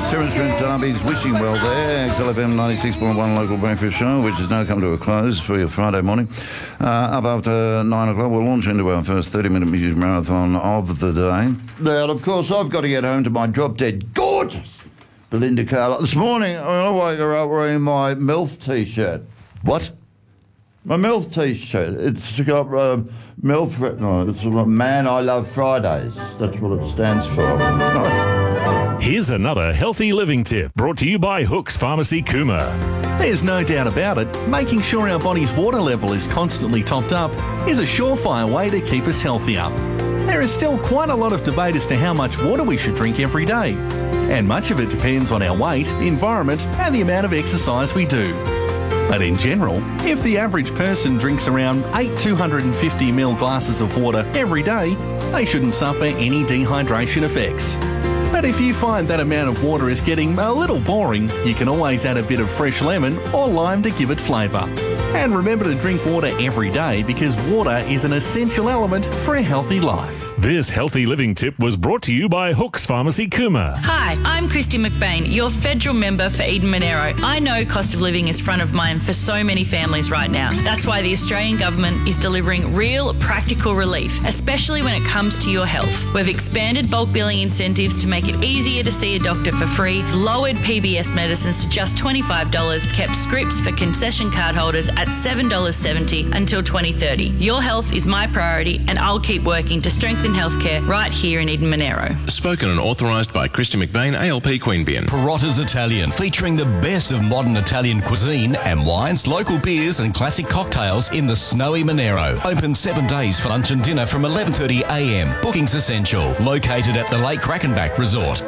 Terence Trent Darby's wishing well there. XLFM 96.1 local breakfast show, which has now come to a close for your Friday morning. Up after 9 o'clock, we'll launch into our first 30-minute music marathon of the day. Now, of course, I've got to get home to my drop-dead gorgeous Belinda Carlisle. This morning, I wake her up wearing my MILF T-shirt. What? My MILF T-shirt. It's got MILF written on it. It's Man, I Love Fridays. That's what it stands for. Nice. Here's another healthy living tip brought to you by Hooks Pharmacy Cooma. There's no doubt about it, making sure our body's water level is constantly topped up is a surefire way to keep us healthier. There is still quite a lot of debate as to how much water we should drink every day, and much of it depends on our weight, environment and the amount of exercise we do. But in general, if the average person drinks around 8 250ml glasses of water every day, they shouldn't suffer any dehydration effects. But if you find that amount of water is getting a little boring, you can always add a bit of fresh lemon or lime to give it flavour. And remember to drink water every day because water is an essential element for a healthy life. This healthy living tip was brought to you by Hooks Pharmacy Cooma. Hi, I'm Christy McBain, your federal member for Eden Monero. I know cost of living is front of mind for so many families right now. That's why the Australian government is delivering real, practical relief, especially when it comes to your health. We've expanded bulk billing incentives to make it easier to see a doctor for free, lowered PBS medicines to just $25, kept scripts for concession card holders at $7.70 until 2030. Your health is my priority and I'll keep working to strengthen healthcare right here in Eden Monero. Spoken and authorised by Christy McBain, ALP Queanbeyan. Perotta's Italian, featuring the best of modern Italian cuisine and wines, local beers and classic cocktails in the snowy Monero. Open 7 days for lunch and dinner from 11:30am. Bookings essential. Located at the Lake Crackenback Resort.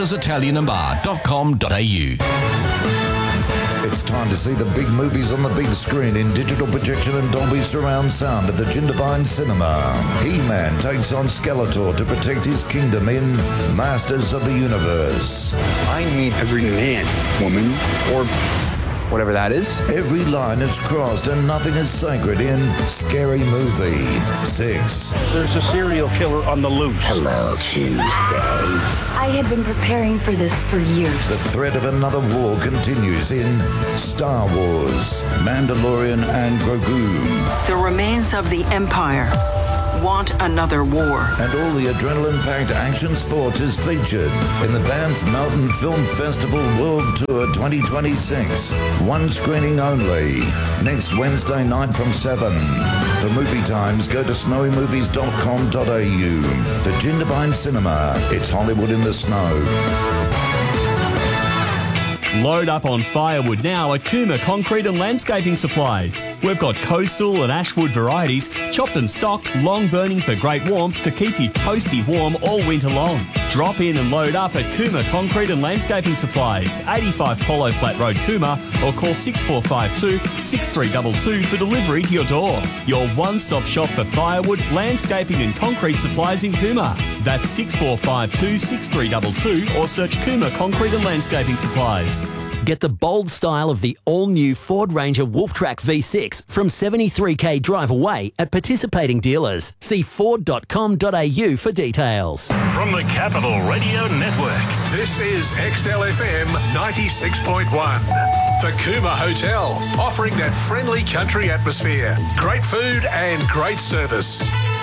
perottasitalianandbar.com.au. It's time to see the big movies on the big screen in digital projection and Dolby surround sound at the Jindabyne Cinema. He-Man takes on Skeletor to protect his kingdom in Masters of the Universe. I need every man, woman, or whatever that is. Every line is crossed and nothing is sacred in Scary Movie 6. There's a serial killer on the loose. Hello, Tuesday. I had been preparing for this for years. The threat of another war continues in Star Wars, Mandalorian and Grogu. The remains of the Empire want another war. And all the adrenaline-packed action sport is featured in the Banff Mountain Film Festival World Tour 2026. One screening only. Next Wednesday night from 7. For movie times, go to snowymovies.com.au. The Jindabyne Cinema. It's Hollywood in the snow. Load up on firewood now at Cooma Concrete and Landscaping Supplies. We've got coastal and ashwood varieties, chopped and stocked, long burning for great warmth to keep you toasty warm all winter long. Drop in and load up at Cooma Concrete and Landscaping Supplies, 85 Polo Flat Road, Cooma, or call 6452 6322 for delivery to your door. Your one-stop shop for firewood, landscaping and concrete supplies in Cooma. That's 6452 6322 or search Cooma Concrete and Landscaping Supplies. Get the bold style of the all-new Ford Ranger Wolftrack V6 from 73k drive away at participating dealers. See Ford.com.au for details. From the Capital Radio Network, this is XLFM 96.1. The Cooma Hotel, offering that friendly country atmosphere, great food and great service.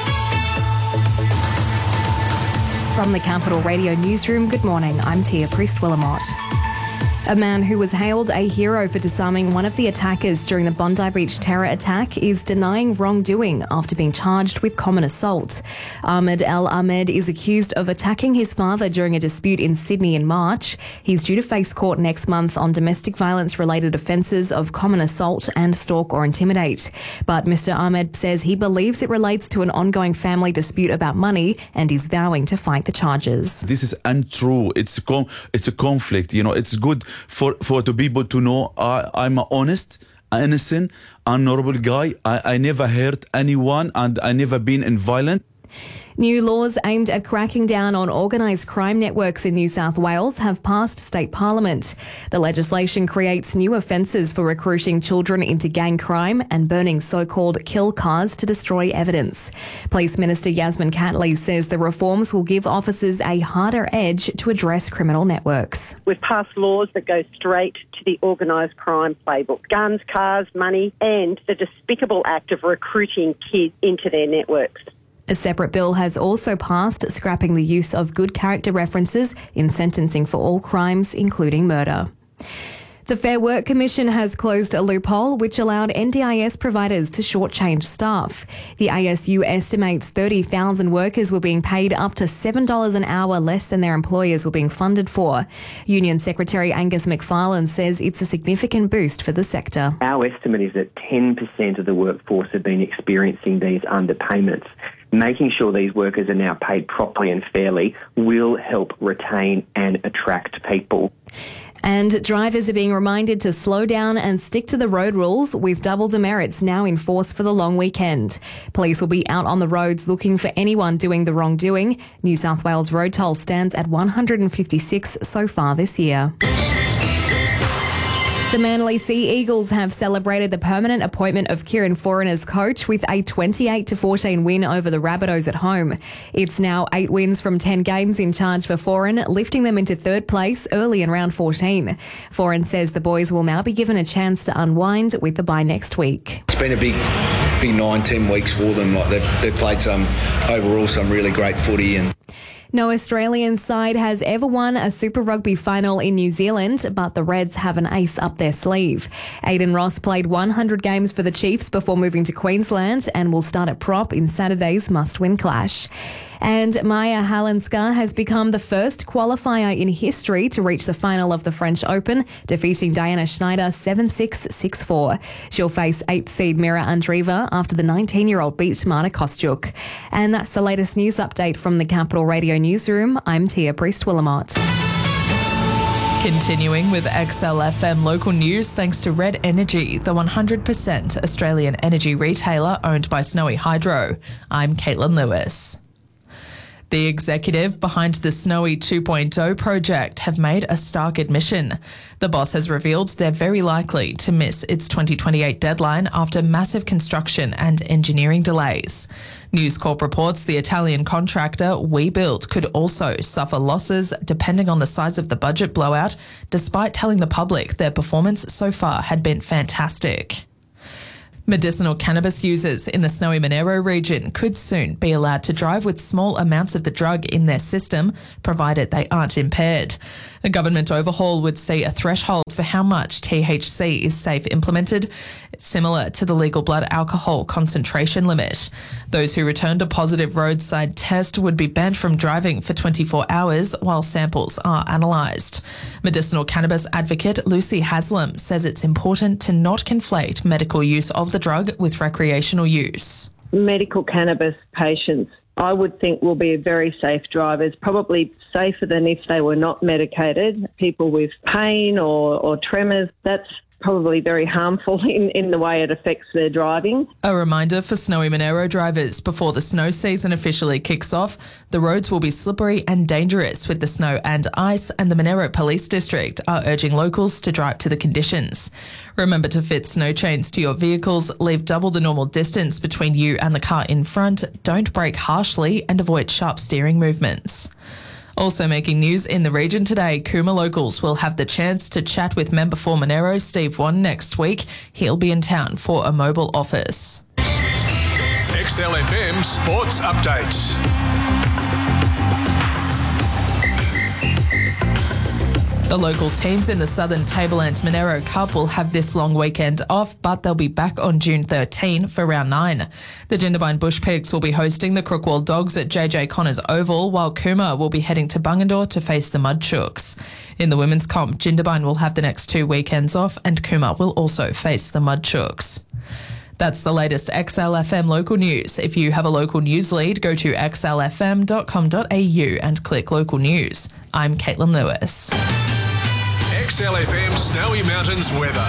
From the Capital Radio Newsroom, good morning. I'm Tia Priest-Willamott. A man who was hailed a hero for disarming one of the attackers during the Bondi Beach terror attack is denying wrongdoing after being charged with common assault. Ahmed El Ahmed is accused of attacking his father during a dispute in Sydney in March. He's due to face court next month on domestic violence-related offences of common assault and stalk or intimidate. But Mr. Ahmed says he believes it relates to an ongoing family dispute about money and is vowing to fight the charges. This is untrue. It's a conflict. You know, it's good for the people to know I'm an honest, innocent, honorable guy. I never hurt anyone and I never been in violence. New laws aimed at cracking down on organised crime networks in New South Wales have passed state parliament. The legislation creates new offences for recruiting children into gang crime and burning so-called kill cars to destroy evidence. Police Minister Yasmin Catley says the reforms will give officers a harder edge to address criminal networks. We've passed laws that go straight to the organised crime playbook. Guns, cars, money and the despicable act of recruiting kids into their networks. A separate bill has also passed, scrapping the use of good character references in sentencing for all crimes, including murder. The Fair Work Commission has closed a loophole which allowed NDIS providers to shortchange staff. The ASU estimates 30,000 workers were being paid up to $7 an hour less than their employers were being funded for. Union Secretary Angus McFarlane says it's a significant boost for the sector. Our estimate is that 10% of the workforce have been experiencing these underpayments. Making sure these workers are now paid properly and fairly will help retain and attract people. And drivers are being reminded to slow down and stick to the road rules, with double demerits now in force for the long weekend. Police will be out on the roads looking for anyone doing the wrongdoing. New South Wales road toll stands at 156 so far this year. The Manly Sea Eagles have celebrated the permanent appointment of Kieran Foran as coach with a 28-14 win over the Rabbitohs at home. It's now 8 wins from 10 games in charge for Foran, lifting them into third place early in round 14. Foran says the boys will now be given a chance to unwind with the bye next week. It's been a big 9-10 weeks for them. Like they've played some really great footy and. No Australian side has ever won a Super Rugby final in New Zealand, but the Reds have an ace up their sleeve. Aidan Ross played 100 games for the Chiefs before moving to Queensland and will start at prop in Saturday's must-win clash. And Maya Halenska has become the first qualifier in history to reach the final of the French Open, defeating Diana Schneider 7-6, 6-4. She'll face 8th seed Mira Andreeva after the 19-year-old beat Marta Kostyuk. And that's the latest news update from the Capital Radio Newsroom. I'm Tia Priest-Willamot. Continuing with XLFM local news, thanks to Red Energy, the 100% Australian energy retailer owned by Snowy Hydro. I'm Caitlin Lewis. The executive behind the Snowy 2.0 project have made a stark admission. The boss has revealed they're very likely to miss its 2028 deadline after massive construction and engineering delays. News Corp reports the Italian contractor WeBuild could also suffer losses depending on the size of the budget blowout, despite telling the public their performance so far had been fantastic. Medicinal cannabis users in the Snowy Monero region could soon be allowed to drive with small amounts of the drug in their system, provided they aren't impaired. A government overhaul would see a threshold for how much THC is safe implemented, similar to the legal blood alcohol concentration limit. Those who returned a positive roadside test would be banned from driving for 24 hours while samples are analysed. Medicinal cannabis advocate Lucy Haslam says it's important to not conflate medical use of the drug with recreational use. Medical cannabis patients, I would think, will be very safe drivers, probably safer than if they were not medicated. People with pain or tremors, that's probably very harmful in the way it affects their driving. A reminder for Snowy Monero drivers, before the snow season officially kicks off, the roads will be slippery and dangerous with the snow and ice, and the Monero Police District are urging locals to drive to the conditions. Remember to fit snow chains to your vehicles, leave double the normal distance between you and the car in front, don't brake harshly and avoid sharp steering movements. Also making news in the region today, Cooma locals will have the chance to chat with member for Monero, Steve Wan, next week. He'll be in town for a mobile office. XLFM Sports Updates. The local teams in the Southern Tablelands Monero Cup will have this long weekend off, but they'll be back on June 13 for round 9. The Jindabyne Bush Pigs will be hosting the Crookwell Dogs at JJ Connors Oval, while Cooma will be heading to Bungendore to face the Mudchooks. In the women's comp, Jindabyne will have the next 2 weekends off, and Cooma will also face the Mudchooks. That's the latest XLFM local news. If you have a local news lead, go to xlfm.com.au and click local news. I'm Caitlin Lewis. XLFM Snowy Mountains weather.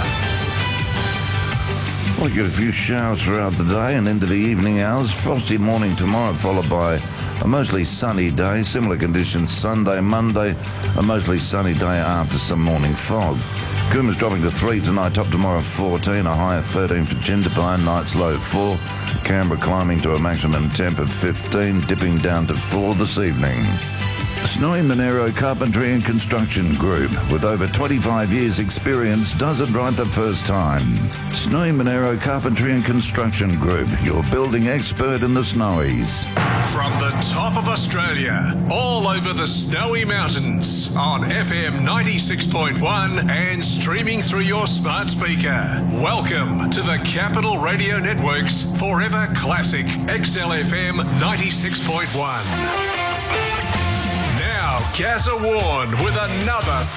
We'll get a few showers throughout the day and into the evening hours. Frosty morning tomorrow, followed by A mostly sunny day. Similar conditions Sunday, Monday. A mostly sunny day after some morning fog. Coomer's dropping to 3 tonight, top tomorrow 14, a high of 13 for Jindabyne, night's low 4. Canberra climbing to a maximum temp of 15, dipping down to 4 this evening. Snowy Monero Carpentry and Construction Group, with over 25 years' experience, does it right the first time. Snowy Monero Carpentry and Construction Group, your building expert in the Snowies. From the top of Australia, all over the Snowy Mountains, on FM 96.1 and streaming through your smart speaker. Welcome to the Capital Radio Network's Forever Classic XLFM 96.1. Now, Gazza Warren with another